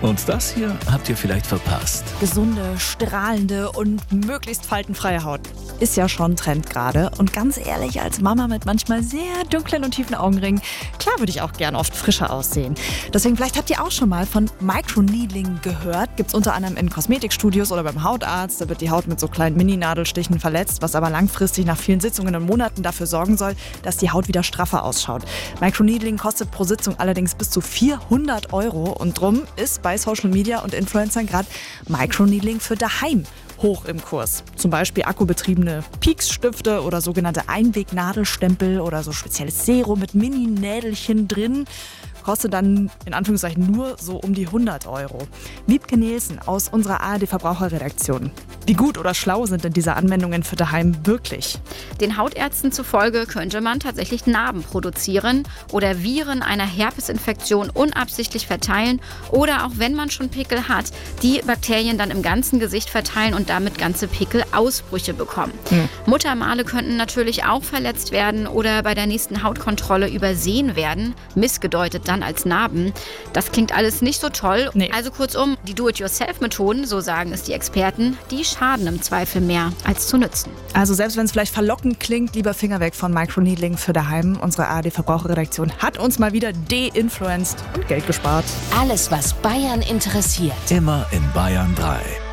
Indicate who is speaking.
Speaker 1: Und das hier habt ihr vielleicht verpasst.
Speaker 2: Gesunde, strahlende und möglichst faltenfreie Haut. Ist ja schon Trend gerade. Und ganz ehrlich, als Mama mit manchmal sehr dunklen und tiefen Augenringen, klar würde ich auch gern oft frischer aussehen. Deswegen, vielleicht habt ihr auch schon mal von Microneedling gehört. Gibt es unter anderem in Kosmetikstudios oder beim Hautarzt. Da wird die Haut mit so kleinen Mini-Nadelstichen verletzt, was aber langfristig nach vielen Sitzungen und Monaten dafür sorgen soll, dass die Haut wieder straffer ausschaut. Microneedling kostet pro Sitzung allerdings bis zu 400 € und drum ist bei Social Media und Influencern gerade Microneedling für daheim hoch im Kurs. Zum Beispiel akkubetriebene Pieksstifte oder sogenannte Einwegnadelstempel oder so spezielles Serum mit Mini-Nädelchen drin. Kostet dann in Anführungszeichen nur so um die 100 €. Wiebke Nielsen aus unserer ARD-Verbraucherredaktion. Wie gut oder schlau sind denn diese Anwendungen für daheim wirklich?
Speaker 3: Den Hautärzten zufolge könnte man tatsächlich Narben produzieren oder Viren einer Herpesinfektion unabsichtlich verteilen oder auch wenn man schon Pickel hat, die Bakterien dann im ganzen Gesicht verteilen und damit ganze Pickelausbrüche bekommen. Muttermale könnten natürlich auch verletzt werden oder bei der nächsten Hautkontrolle übersehen werden, missgedeutet dann als Narben. Das klingt alles nicht so toll.
Speaker 2: Nee.
Speaker 3: Also kurzum, die Do-it-yourself-Methoden, so sagen es die Experten, die schaden im Zweifel mehr als zu nützen.
Speaker 2: Also selbst wenn es vielleicht verlockend klingt, lieber Finger weg von Microneedling für daheim. Unsere ARD-Verbraucherredaktion hat uns mal wieder de-influenced und Geld gespart.
Speaker 4: Alles, was Bayern interessiert.
Speaker 1: Immer in Bayern 3.